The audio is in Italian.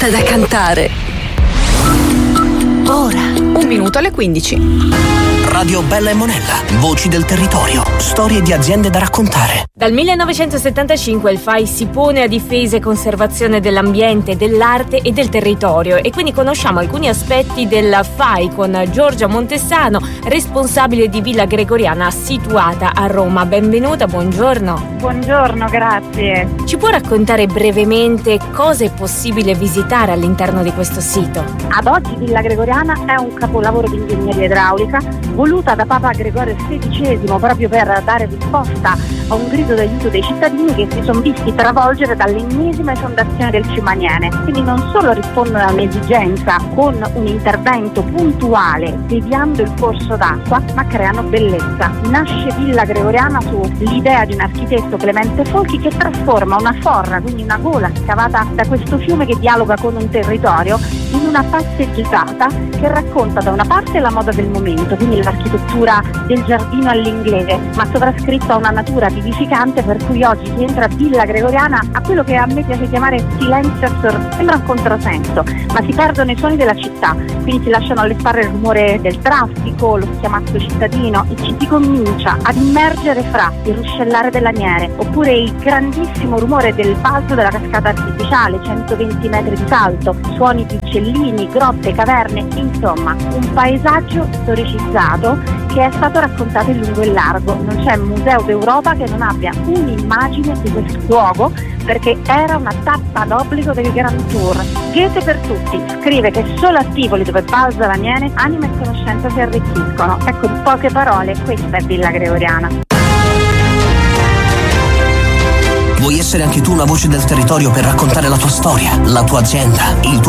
tutta da cantare. Ora, 1 minuto alle 15. Radio Bella e Monella, voci del territorio, storie di aziende da raccontare. Dal 1975 il FAI si pone a difesa e conservazione dell'ambiente, dell'arte e del territorio, e quindi conosciamo alcuni aspetti del FAI con Giorgia Montessano, responsabile di Villa Gregoriana situata a Roma. Benvenuta, buongiorno. Buongiorno, grazie. Ci può raccontare brevemente cosa è possibile visitare all'interno di questo sito? Ad oggi Villa Gregoriana è un capolavoro di ingegneria idraulica voluta da Papa Gregorio XVI proprio per dare risposta a un grido d'aiuto dei cittadini che si sono visti travolgere dall'ennesima esondazione del Cimaniene. Quindi non solo rispondono a un'esigenza con un intervento puntuale deviando il corso d'acqua, ma creano bellezza. Nasce Villa Gregoriana sull'idea di un architetto, Clemente Folchi, che trasforma una forra, quindi una gola scavata da questo fiume che dialoga con un territorio, in una passeggiata che racconta da una parte la moda del momento, quindi l'architettura del giardino all'inglese, ma sovrascritta a una natura vivificante, per cui oggi si entra a Villa Gregoriana a quello che a me piace chiamare silenzio assordante. Sembra un controsenso, ma si perdono i suoni della città, quindi si lasciano alle spalle il rumore del traffico, lo schiamazzo cittadino, e ci si comincia ad immergere fra il ruscellare dell'Aniene oppure il grandissimo rumore del balzo della cascata artificiale, 120 metri di salto, suoni di uccellini, grotte, caverne, insomma un paesaggio storicizzato che è stato raccontato in lungo e largo. Non c'è museo d'Europa che non abbia un'immagine di questo luogo, perché era una tappa d'obbligo del Grand Tour. Goethe per tutti scrive che solo a Tivoli, dove balza l'Aniene, anima e conoscenza si arricchiscono. Ecco, in poche parole, questa è Villa Gregoriana. Vuoi essere anche tu una voce del territorio per raccontare la tua storia, la tua azienda, il tuo